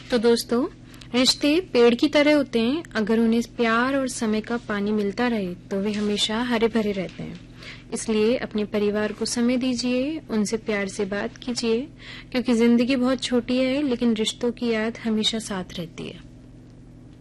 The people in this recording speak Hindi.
तो दोस्तों, रिश्ते पेड़ की तरह होते हैं। अगर उन्हें प्यार और समय का पानी मिलता रहे तो वे हमेशा हरे भरे रहते हैं। इसलिए अपने परिवार को समय दीजिए, उनसे प्यार से बात कीजिए, क्योंकि जिंदगी बहुत छोटी है लेकिन रिश्तों की याद हमेशा साथ रहती है।